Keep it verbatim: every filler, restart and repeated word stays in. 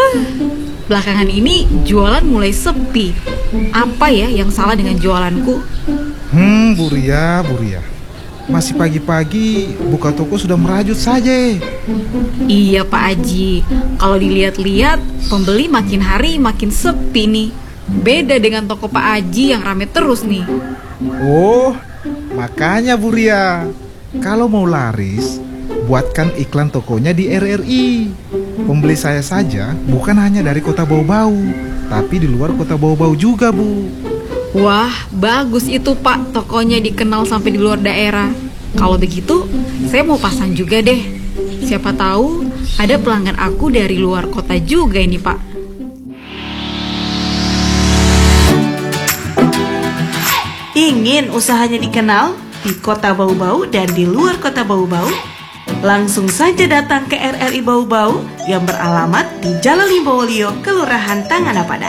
Belakangan ini jualan mulai sepi. Apa ya yang salah dengan jualanku? Hmm, Bu Ria, Bu Ria. Masih pagi-pagi buka toko sudah merajut saja. Iya Pak Haji, kalau dilihat-lihat pembeli makin hari makin sepi nih. Beda dengan toko Pak Haji yang rame terus nih. Oh, makanya Bu Ria, kalau mau laris, buatkan iklan tokonya di R R I. Pembeli saya saja bukan hanya dari kota Bau-Bau, tapi di luar kota Bau-Bau juga, Bu. Wah, bagus itu Pak, tokonya dikenal sampai di luar daerah. Kalau begitu, saya mau pasang juga deh. Siapa tahu ada pelanggan aku dari luar kota juga ini Pak. Ingin usahanya dikenal di kota Bau-Bau dan di luar kota Bau-Bau? Langsung saja datang ke R R I Bau-Bau yang beralamat di Jalan Limbowolio, Kelurahan Tanganapada.